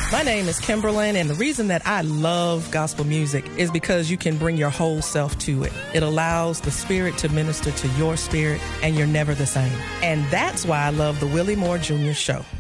My name is Kimberlyn, and the reason that I love gospel music is because you can bring your whole self to it. It allows the Spirit to minister to your spirit, and you're never the same. And that's why I love the Willie Moore Jr. Show.